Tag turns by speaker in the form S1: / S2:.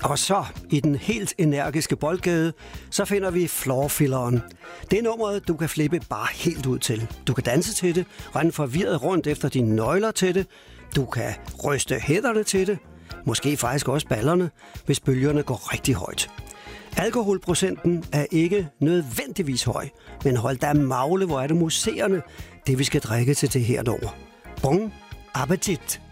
S1: Og så i den helt energiske boldgade, så finder vi floorfilleren. Det er nummeret, du kan flippe bare helt ud til. Du kan danse til det, rende forvirret rundt efter dine nøgler til det. Du kan ryste hænderne til det. Måske faktisk også ballerne, hvis bølgerne går rigtig højt. Alkoholprocenten er ikke nødvendigvis høj, men hold da magle, hvor er det museerne, det vi skal drikke til det her nummer. Bon appetit!